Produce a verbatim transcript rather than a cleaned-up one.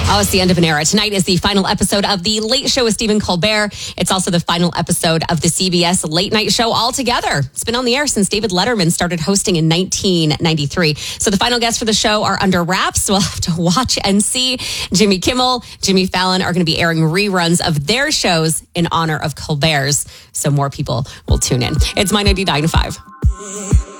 Oh, it's the end of an era. Tonight is the final episode of The Late Show with Stephen Colbert. It's also the final episode of the C B S Late Night Show altogether. It's been on the air since David Letterman started hosting in nineteen ninety-three. So the final guests for the show are under wraps. We'll have to watch and see. Jimmy Kimmel, Jimmy Fallon are going to be airing reruns of their shows in honor of Colbert's. So more people will tune in. It's My ninety-nine point five.